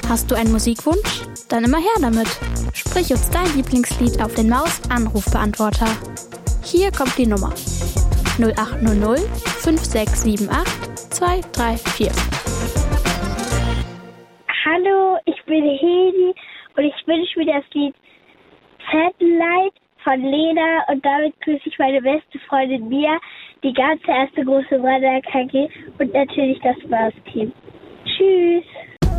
Hast du einen Musikwunsch? Dann immer her damit. Sprich uns dein Lieblingslied auf den Maus-Anrufbeantworter. Hier kommt die Nummer: 0800 5678 234. Hallo, ich bin Hedi und ich wünsche mir das Lied Satellite von Lena und damit grüße ich meine beste Freundin Mia, die ganze erste große Brother KG und natürlich das Maus-Team. Tschüss!